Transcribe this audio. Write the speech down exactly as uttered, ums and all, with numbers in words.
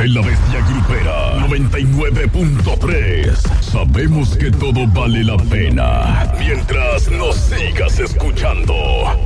de la Bestia Grupera noventa y nueve punto tres. Sabemos que todo vale la pena mientras nos sigas escuchando.